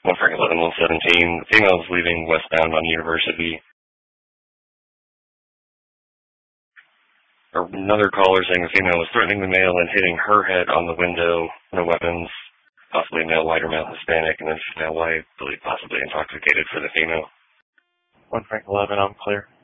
1 Frank 11, 117. The female is leaving westbound on University. Another caller saying the female was threatening the male and hitting her head on the window. No weapons. Possibly male, white or male Hispanic, and then female white, believe possibly intoxicated for the female. 1 Frank 11, I'm clear.